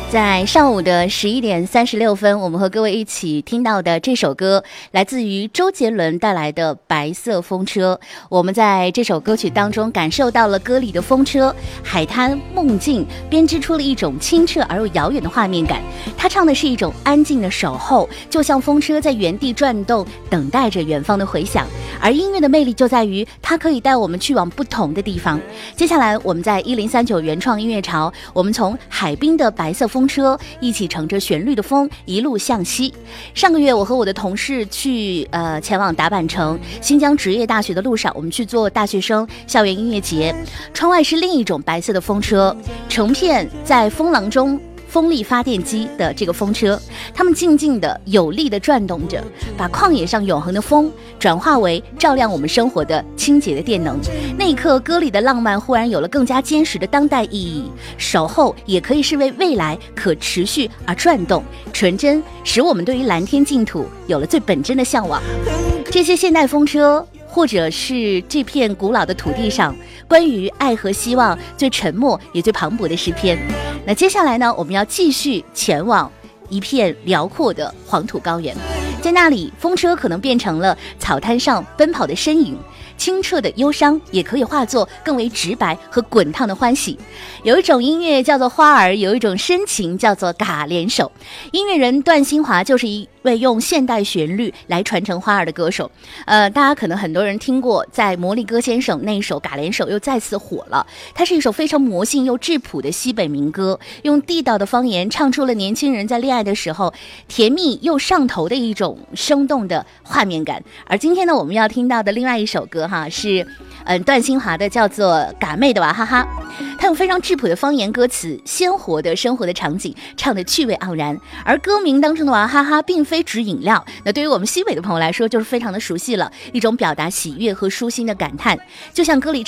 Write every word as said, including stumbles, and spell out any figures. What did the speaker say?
在上午的十一点三十六分，我们和各位一起听到的这首歌，来自于周杰伦带来的《白色风车》。我们在这首歌曲当中感受到了歌里的风车、海滩、梦境，编织出了一种清澈而又遥远的画面感。他唱的是一种安静的守候，就像风车在原地转动，等待着远方的回响。而音乐的魅力就在于，它可以带我们去往不同的地方。接下来，我们在一零三九原创音乐潮，我们从海滨的白色风车一起乘着旋律的风一路向西。上个月我和我的同事去呃前往达坂城新疆职业大学的路上，我们去做大学生校园音乐节。窗外是另一种白色的风车，成片在风浪中风力发电机的这个风车，它们静静的有力的转动着，把旷野上永恒的风转化为照亮我们生活的清洁的电能。那一刻，歌里的浪漫忽然有了更加坚实的当代意义。守候也可以是为未来可持续而转动，纯真使我们对于蓝天净土有了最本真的向往。这些现代风车，或者是这片古老的土地上关于爱和希望最沉默也最磅礴的诗篇。那接下来呢，我们要继续前往一片辽阔的黄土高原，在那里，风车可能变成了草滩上奔跑的身影，清澈的忧伤也可以化作更为直白和滚烫的欢喜。有一种音乐叫做花儿，有一种深情叫做嘎联手。音乐人段新华就是一位用现代旋律来传承花儿的歌手。呃，大家可能很多人听过，在魔力歌先生那一首嘎联手又再次火了。它是一首非常魔性又质朴的西北民歌，用地道的方言唱出了年轻人在恋爱的时候甜蜜又上头的一种生动的画面感。而今天呢，我们要听到的另外一首歌哈，是嗯段新华的，叫做嘎妹的娃哈哈。它有非常质朴的方言歌词，鲜活的生活的场景，唱的趣味盎然。而歌名当中的娃哈哈并非指饮料，那对于我们西北的朋友来说就是非常的熟悉了，一种表达喜悦和舒心的感叹，就像歌里